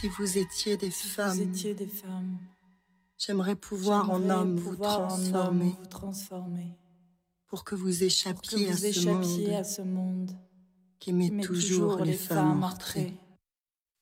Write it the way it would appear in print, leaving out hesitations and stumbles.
Si vous étiez des femmes, j'aimerais pouvoir en homme vous transformer, pour que vous échappiez à ce monde monde qui met toujours les femmes meurtrées.